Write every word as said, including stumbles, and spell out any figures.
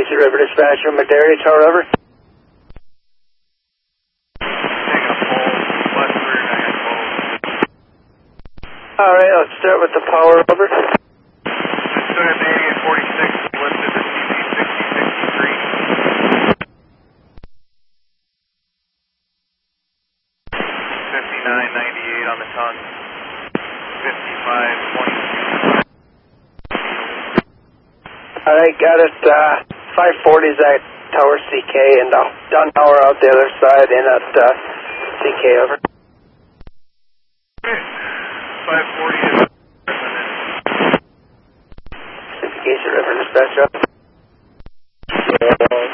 Casey River Dispatcher, Madera Tower, over. Alright, let's start with the power, over. Student eighty-eight forty-six, listed to C P sixty sixty-three. fifty-nine ninety-eight on the tongue. fifty-five twenty-two. Alright, got it. Uh, five forty is at Tower C K, and uh, Dunn Tower out the other side in at uh, C K, over. five forty is Casey River Dispatcher.